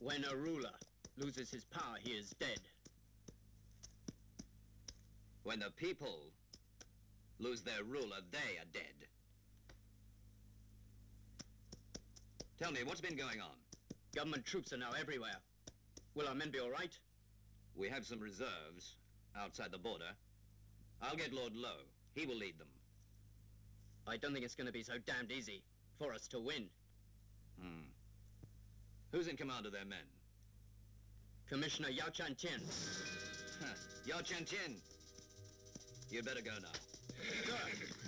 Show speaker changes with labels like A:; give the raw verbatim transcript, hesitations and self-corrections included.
A: When a ruler loses his power, he is dead.
B: When the people lose their ruler, they are dead. Tell me, what's been going on?
A: Government troops are now everywhere. Will our men be all right?
B: We have some reserves outside the border. I'll get Lord Lowe. He will lead them.
A: I don't think it's going to be so damned easy for us to win.
B: Hmm. Who's in command of their men?
A: Commissioner Yao Chan-tien.
B: Huh. Yao Chan-tien. You'd better go now.
A: Sir!